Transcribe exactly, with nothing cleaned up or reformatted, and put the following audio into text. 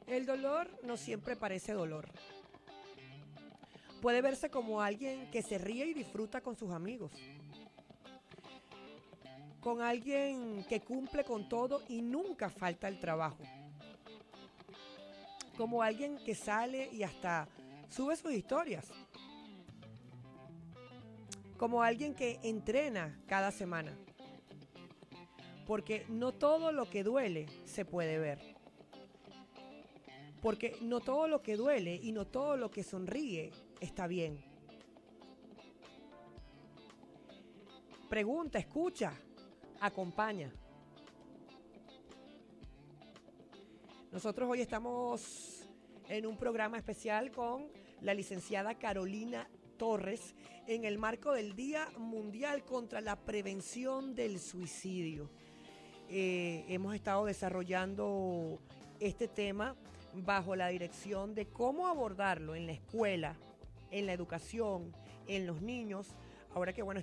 El dolor no siempre parece dolor. Puede verse como alguien que se ríe y disfruta con sus amigos. Con alguien que cumple con todo y nunca falta el trabajo. Como alguien que sale y hasta sube sus historias. Como alguien que entrena cada semana. Porque no todo lo que duele se puede ver. Porque no todo lo que duele y no todo lo que sonríe está bien. Pregunta, escucha, acompaña. Nosotros hoy estamos en un programa especial con la licenciada Carolina Torres en el marco del Día Mundial contra la Prevención del Suicidio. Eh, hemos estado desarrollando este tema bajo la dirección de cómo abordarlo en la escuela, en la educación, en los niños. Ahora que bueno,